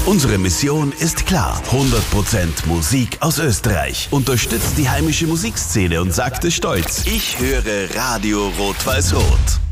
Unsere Mission ist klar. 100% Musik aus Österreich. Unterstützt die heimische Musikszene und sagt es stolz. Ich höre Radio Rot-Weiß-Rot.